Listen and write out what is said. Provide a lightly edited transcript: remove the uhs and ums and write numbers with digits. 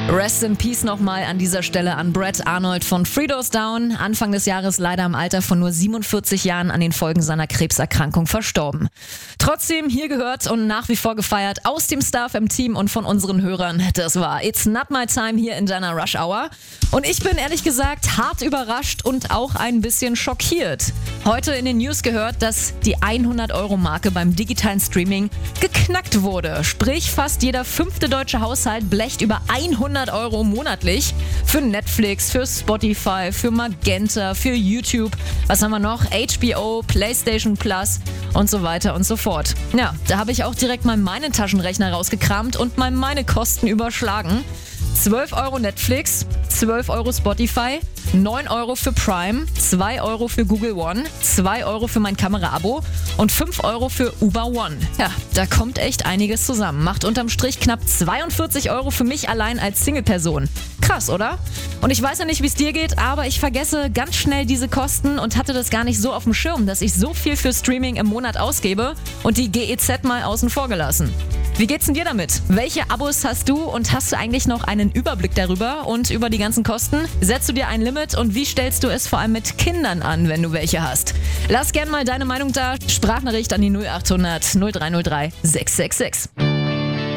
Rest in Peace nochmal an dieser Stelle an Brett Arnold von Three Doors Down. Anfang des Jahres leider im Alter von nur 47 Jahren an den Folgen seiner Krebserkrankung verstorben. Trotzdem hier gehört und nach wie vor gefeiert aus dem Staff im Team und von unseren Hörern. Das war It's Not My Time hier in deiner Rush Hour. Und ich bin ehrlich gesagt hart überrascht und auch ein bisschen schockiert. Heute in den News gehört, dass die 100-Euro-Marke beim digitalen Streaming geknackt wurde. Sprich, fast jeder 5. deutsche Haushalt blecht über 100 Euro monatlich für Netflix, für Spotify, für Magenta, für YouTube. Was haben wir noch? HBO, PlayStation Plus und so weiter und so fort. Ja, da habe ich auch direkt mal meinen Taschenrechner rausgekramt und mal meine Kosten überschlagen. 12 Euro Netflix, 12 Euro Spotify, 9 Euro für Prime, 2 Euro für Google One, 2 Euro für mein Kamera-Abo und 5 Euro für Uber One. Ja, da kommt echt einiges zusammen. Macht unterm Strich knapp 42 Euro für mich allein als Single-Person. Krass, oder? Und ich weiß ja nicht, wie es dir geht, aber ich vergesse ganz schnell diese Kosten und hatte das gar nicht so auf dem Schirm, dass ich so viel für Streaming im Monat ausgebe und die GEZ mal außen vor gelassen. Wie geht's denn dir damit? Welche Abos hast du und hast du eigentlich noch einen Überblick darüber und über die ganzen Kosten? Setzt du dir ein Limit und wie stellst du es vor allem mit Kindern an, wenn du welche hast? Lass gerne mal deine Meinung da. Sprachnachricht an die 0800 0303 666.